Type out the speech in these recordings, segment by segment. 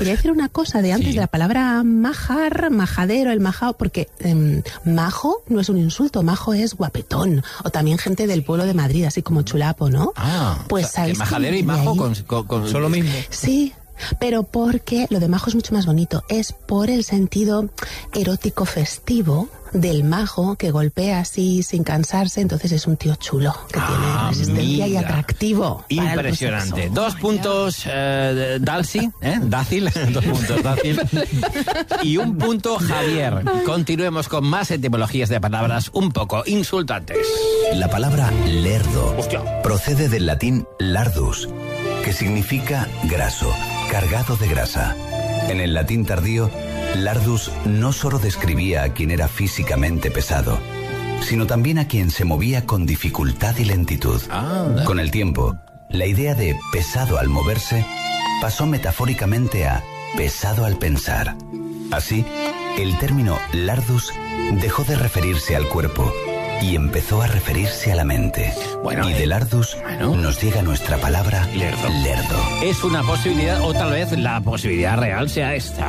Quería decir una cosa de antes, Sí. de la palabra majar, majadero, el majao, porque majo no es un insulto, majo es guapetón, o también gente del pueblo de Madrid, así como chulapo, ¿no? Pues o sea, que ¿sabéis majadero y que de majo ahí- Son lo mismo. Sí, pero porque lo de majo es mucho más bonito, es por el sentido erótico festivo del majo que golpea así sin cansarse, entonces es un tío chulo, que tiene resistencia y amiga. atractivo. para el Impresionante. proceso. 2 puntos Dácil, Dácil, 2 puntos Dácil. Y 1 punto Javier. Continuemos con más etimologías de palabras un poco insultantes. La palabra lerdo Hostia. procede del latín lardus, que significa graso, cargado de grasa. En el latín tardío, lardus no solo describía a quien era físicamente pesado, sino también a quien se movía con dificultad y lentitud. Anda. Con el tiempo, la idea de pesado al moverse pasó metafóricamente a pesado al pensar. Así, el término lardus dejó de referirse al cuerpo y empezó a referirse a la mente. Bueno, y de lardus bueno. nos llega nuestra palabra Lerdo. lerdo. Es una posibilidad, o tal vez la posibilidad real sea esta.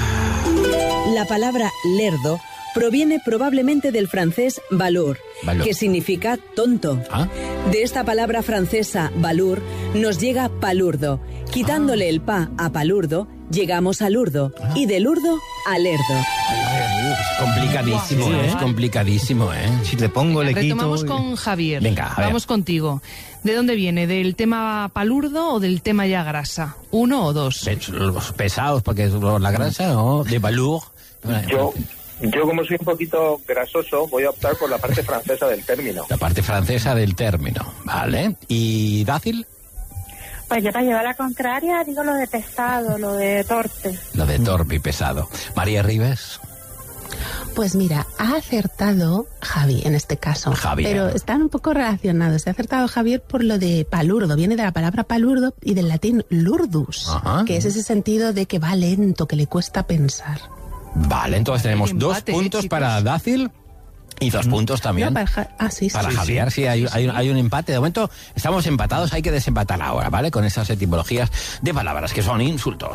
La palabra lerdo proviene probablemente del francés valour, Valor. que significa tonto. Ah. De esta palabra francesa valour nos llega palurdo. Quitándole el pa a palurdo, llegamos al urdo, y del urdo al lerdo. Es complicadísimo, Sí, es complicadísimo, Si le pongo, le quito. Retomamos con Javier. Venga, a ver. Vamos contigo. ¿De dónde viene? ¿Del tema palurdo o del tema ya grasa? ¿Uno o dos? Los pesados, porque es la grasa, ¿no? De Valur. Yo como soy un poquito grasoso, voy a optar por la parte francesa del término. La parte francesa del término, ¿vale? ¿Y Dácil? Pues yo para llevar la contraria digo lo de pesado, lo de torpe. Lo de torpe y pesado. María Ribes. Pues mira, ha acertado Javi en este caso. Javier. Pero están un poco relacionados. Se ha acertado Javier por lo de palurdo. Viene de la palabra palurdo y del latín lurdus, Ajá. que es ese sentido de que va lento, que le cuesta pensar. Vale, entonces tenemos Empate, 2 puntos chicos. para Dácil y 2 puntos también No, sí. para Javier. Sí, hay un empate. De momento estamos empatados, hay que desempatar ahora, ¿vale? Con esas etimologías de palabras que son insultos.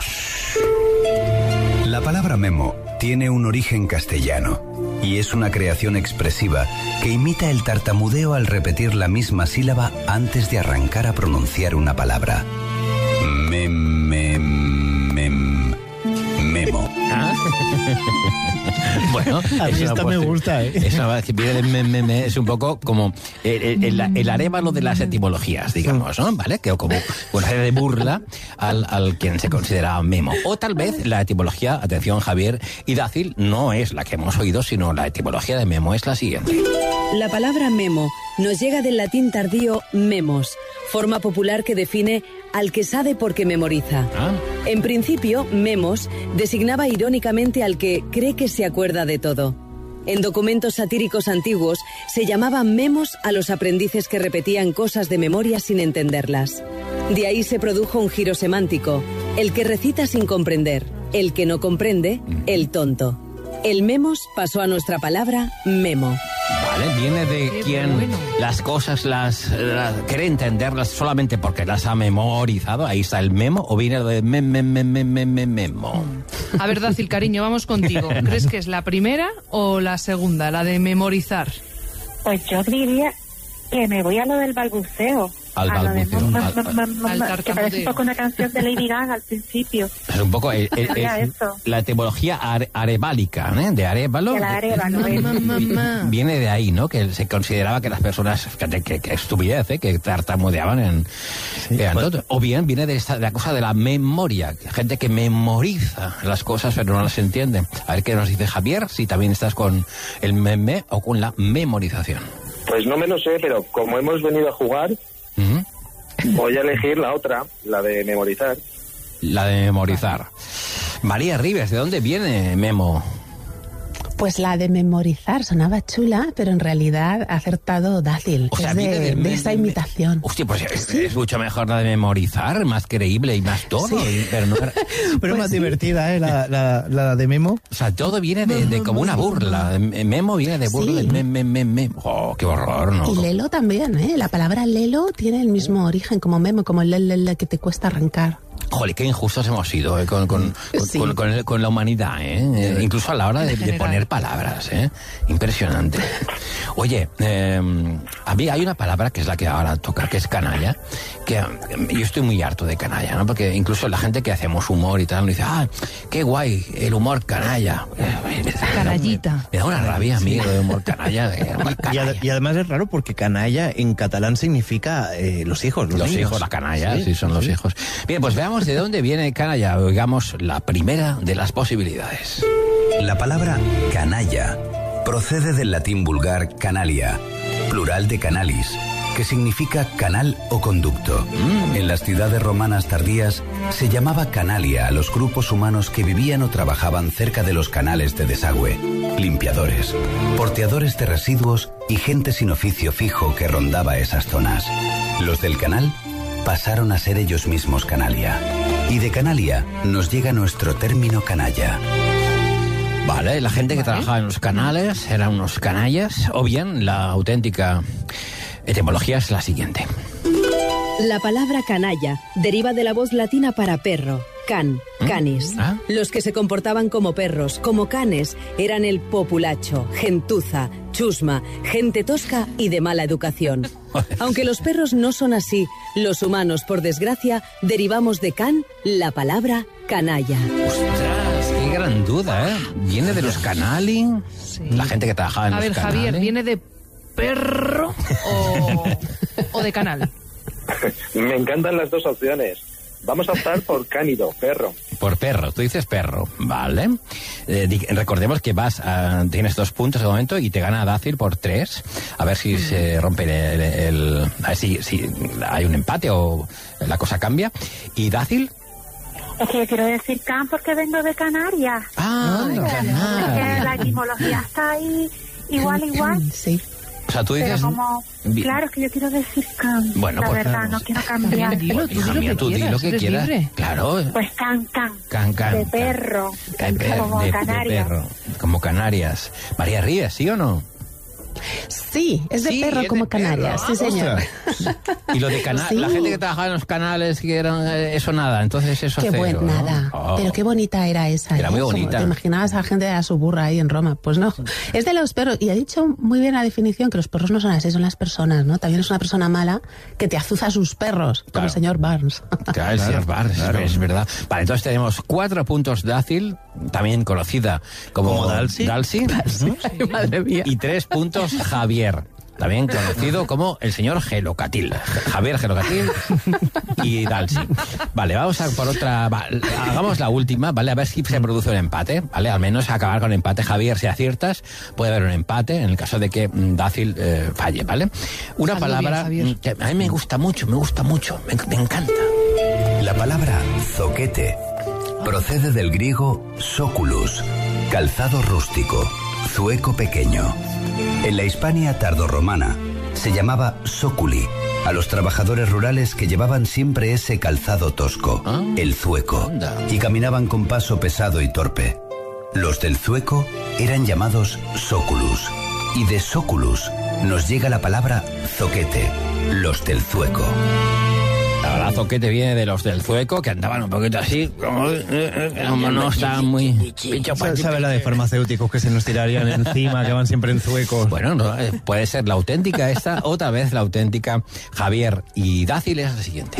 La palabra memo tiene un origen castellano y es una creación expresiva que imita el tartamudeo al repetir la misma sílaba antes de arrancar a pronunciar una palabra. Memo. Bueno, A mí es una esta me gusta, ¿eh? Es una que viene de es un poco como el arévalo de las etimologías, digamos, ¿no? ¿Vale? Que como una serie de burla al quien se considera memo. O tal vez la etimología, atención Javier y Dácil, no es la que hemos oído, sino la etimología de memo es la siguiente. La palabra memo nos llega del latín tardío memos, forma popular que define al que sabe porque memoriza. Ah. En principio, memos designaba irónicamente al que cree que se acuerda de todo. En documentos satíricos antiguos se llamaban memos a los aprendices que repetían cosas de memoria sin entenderlas. De ahí se produjo un giro semántico: el que recita sin comprender, el que no comprende, el tonto. El memos pasó a nuestra palabra memo. Vale, viene de Qué quien bueno. las cosas las quiere entenderlas solamente porque las ha memorizado. Ahí está el memo, o viene de memo. A ver, Dácil, cariño, vamos contigo. ¿Crees que es la primera o la segunda, la de memorizar? Pues yo diría que me voy a lo del balbuceo. Al A lo de balbuceo, mam, al- mam, mam, mam, al que parece un poco una canción de Lady Gaga al principio. Es un poco Sería eso. la etimología arebálica, ¿eh? De arévalo. De la arévalo, Mamá. Viene de ahí, ¿no? Que se consideraba que las personas, fíjate, que estupidez, ¿eh? Que tartamudeaban en... o bien viene de la cosa de la memoria, gente que memoriza las cosas pero no las entiende. A ver qué nos dice Javier, si también estás con el meme o con la memorización. Pues no me lo sé, pero como hemos venido a jugar, Ujú. voy a elegir la otra, la de memorizar. La de memorizar. María Ribes, ¿de dónde viene Memo? Pues la de memorizar sonaba chula, pero en realidad ha acertado Dácil. O sea, es viene de esa imitación. Hostia, pues es mucho mejor la de memorizar, más creíble y más todo. Pero, no, Pero es más divertida, ¿eh? La de memo. o sea, todo viene de como una burla. Memo viene de burla Sí. del meme. Oh, qué horror, ¿no? Y lelo también, ¿eh? La palabra lelo tiene el mismo origen como memo, como el que te cuesta arrancar. Joder, qué injustos hemos sido con la humanidad, incluso a la hora de poner palabras, impresionante. Oye, a mí hay una palabra que es la que ahora toca, que es canalla, que yo estoy muy harto de canalla, ¿no? Porque incluso la gente que hacemos humor y tal nos dice, qué guay, el humor canalla. Canallita. Me da una rabia a mí el humor canalla. Y además es raro porque canalla en catalán significa los hijos, los niños. Hijos, la canalla, sí, son los hijos. Bien, pues veamos de dónde viene canalla. Oigamos la primera de las posibilidades. La palabra canalla procede del latín vulgar canalia, plural de canalis, que significa canal o conducto. En las ciudades romanas tardías se llamaba canalia a los grupos humanos que vivían o trabajaban cerca de los canales de desagüe, limpiadores, porteadores de residuos y gente sin oficio fijo que rondaba esas zonas. Los del canal pasaron a ser ellos mismos canalia. Y de canalia nos llega nuestro término canalla. Vale, la gente que trabajaba en los canales eran unos canallas, o bien la auténtica etimología es la siguiente. La palabra canalla deriva de la voz latina para perro, can, canis. Los que se comportaban como perros, como canes, eran el populacho, gentuza, chusma, gente tosca y de mala educación. Aunque los perros no son así, los humanos, por desgracia, derivamos de can la palabra canalla. ¡Ostras! ¡Qué gran duda, eh! ¿Viene de los canali? Sí. La gente que trabajaba en los canales. A ver, Javier, ¿viene de perro o de canal? Me encantan las dos opciones. Vamos a optar por cánido, perro. Por perro, tú dices perro, vale. Recordemos que tienes 2 puntos de momento y te gana Dácil por 3. A ver si se rompe a ver si hay un empate o la cosa cambia. ¿Y Dácil? Es que yo quiero decir can porque vengo de Canarias. Canarias. La etimología está ahí igual. Sí. O sea, tú dices... Claro, es que yo quiero decir can. Bueno, la verdad, no quiero cambiar. Tú di lo que quieras. Claro. Pues can. De perro. Como Canarias. De perro, como Canarias. María Ríes, ¿sí o no? Sí, es de perro como de Canarias, sí señor. Y lo de la gente que trabajaba en los canales, que eran eso nada, entonces eso qué cero, ¿no? Nada, pero qué bonita era esa. Era muy bonita. ¿Te imaginabas a la gente de la suburra ahí en Roma? Pues no, es de los perros, y ha dicho muy bien la definición, que los perros no son así, son las personas, ¿no? También es una persona mala que te azuza a sus perros, como el señor Barnes. Claro, el señor Barnes, claro. Es verdad. Vale, entonces tenemos 4 puntos Dácil, también conocida como Dalsi. Madre mía. Y 3 puntos Javier, también conocido como el señor Gelocatil. Javier Gelocatil y Dalsi. Vale, vamos a por otra. Hagamos la última, ¿vale? A ver si se produce un empate, ¿vale? Al menos acabar con empate. Javier, si aciertas, puede haber un empate en el caso de que Dácil falle, ¿vale? Una palabra que a mí me gusta mucho, me encanta. La palabra zoquete procede del griego soculus, calzado rústico, zueco pequeño. En la Hispania tardorromana se llamaba soculi a los trabajadores rurales que llevaban siempre ese calzado tosco, el zueco, y caminaban con paso pesado y torpe. Los del zueco eran llamados soculus, y de soculus nos llega la palabra zoquete, los del zueco. La verdad, zoquete viene de los del zueco, que andaban un poquito así, como no estaban muy... ¿Sabe la de farmacéuticos que se nos tirarían encima, que van siempre en zuecos? Bueno, no, puede ser la auténtica esta, otra vez la auténtica. Javier y Dácil es la siguiente.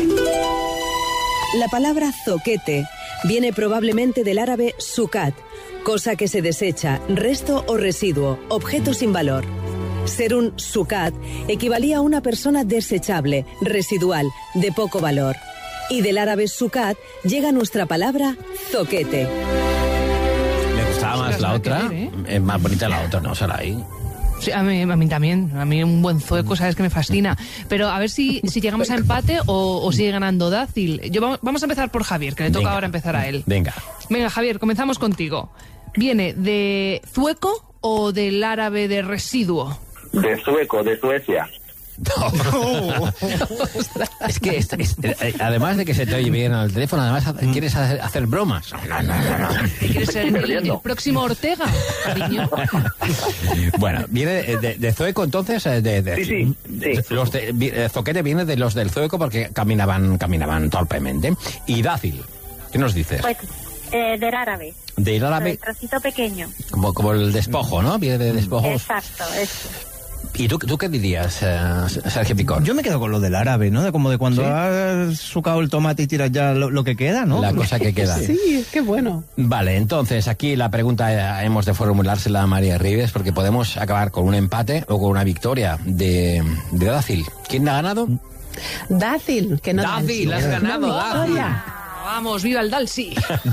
La palabra zoquete viene probablemente del árabe sucat, cosa que se desecha, resto o residuo, objeto sin valor. Ser un sucat equivalía a una persona desechable, residual, de poco valor. Y del árabe sucat llega nuestra palabra zoquete. ¿Le gustaba más la otra? Es más bonita la otra, ¿no? Sarai. Sí, a mí también. A mí un buen zueco, sabes que me fascina. Pero a ver si llegamos a empate o sigue ganando Dácil. Vamos a empezar por Javier, que le toca ahora empezar a él. Venga, Javier, comenzamos contigo. ¿Viene de zueco o del árabe de residuo? De sueco, de Suecia. No. Es que además de que se te oye bien al teléfono, además quieres hacer bromas. No. ¿Quieres ser el próximo Ortega, cariño? Bueno, viene de Zoeco entonces. Sí. Los Zoquete viene de los del Zoeco porque caminaban torpemente. Y Dácil, ¿qué nos dices? Pues del árabe. Del árabe. El trocito pequeño. Como el despojo, ¿no? Viene de despojos. Exacto, eso. ¿Y tú qué dirías, Sergio Picón? Yo me quedo con lo del árabe, ¿no? Como de cuando has sucado el tomate y tiras ya lo que queda, ¿no? La cosa que queda. Sí, qué bueno. Vale, entonces aquí la pregunta hemos de formulársela a María Ribes porque podemos acabar con un empate o con una victoria de Dácil. ¿Quién ha ganado? Dácil, que no Dácil, has ganado, Dácil. Vamos, viva el Dalsi.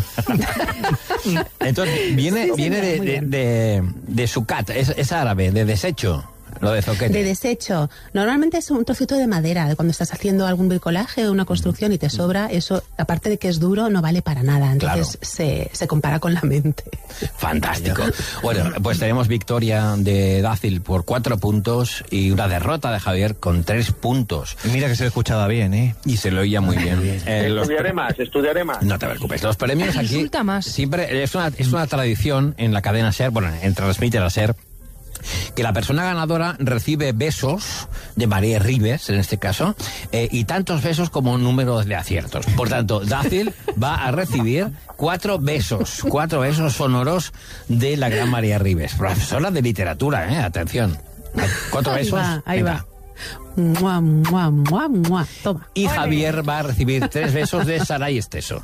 Entonces, viene de Sucat, es árabe, de desecho. Lo de Zoquete. De desecho. Normalmente es un trocito de madera, de cuando estás haciendo algún bricolaje o una construcción y te sobra, eso, aparte de que es duro, no vale para nada. Entonces se compara con la mente. Fantástico. Bueno, pues tenemos victoria de Dácil por 4 puntos y una derrota de Javier con 3 puntos. Mira que se le escuchaba bien, ¿eh? Y se lo oía muy bien. Estudiaré más. No te preocupes. Los premios aquí Insulta más. siempre es una tradición en la cadena SER, bueno, en Transmite la SER, que la persona ganadora recibe besos de María Ribes, en este caso, y tantos besos como número de aciertos. Por tanto, Dácil va a recibir 4 besos sonoros de la gran María Ribes, profesora de literatura, atención. 4 besos. Ahí Venga. va. Mua, mua, mua, mua. Toma. Y Javier va a recibir 3 besos de Saray Esteso.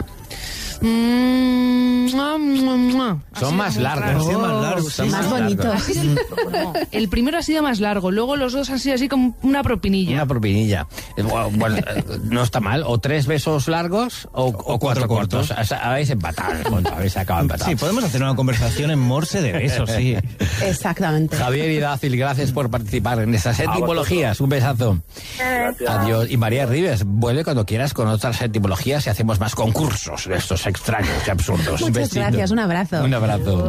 Son más largos. Son más bonitos. El primero ha sido más largo, luego los dos han sido así como una propinilla. Una propinilla. Bueno, no está mal. O 3 besos largos o 4 cortos. Habéis empatado, habéis acabado empatados. Sí, podemos hacer una conversación en morse de besos, sí. Exactamente. Javier y Dácil, gracias por participar en estas etimologías. Un besazo. Gracias. Adiós. Y María Ribes, vuelve cuando quieras con otras etimologías y hacemos más concursos de estos extraños y absurdos. Muchas gracias, un abrazo. Un abrazo.